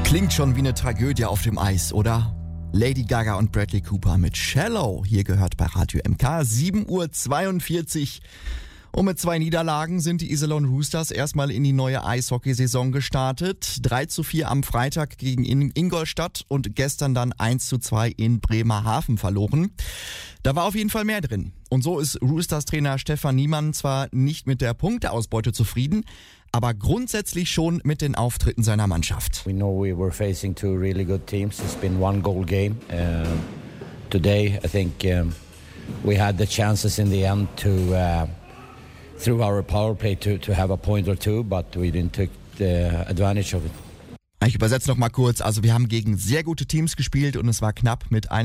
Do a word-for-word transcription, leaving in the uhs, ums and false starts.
Klingt schon wie eine Tragödie auf dem Eis, oder? Lady Gaga und Bradley Cooper mit Shallow. Hier gehört bei Radio M K sieben Uhr zweiundvierzig. Und mit zwei Niederlagen sind die Iserlohn Roosters erstmal in die neue Eishockeysaison gestartet. drei zu vier am Freitag gegen Ingolstadt und gestern dann eins zu zwei in Bremerhaven verloren. Da war auf jeden Fall mehr drin. Und so ist Roosters-Trainer Stefan Niemann zwar nicht mit der Punkteausbeute zufrieden, aber grundsätzlich schon mit den Auftritten seiner Mannschaft. We know we were facing two really good teams. It's been one goal game. Uh, today I think um, we had the chances in the end to uh, through our power play to, to have a point or two, but we didn't take the advantage of it. Ich übersetze noch mal kurz. Also wir haben gegen sehr gute Teams gespielt und es war knapp mit einem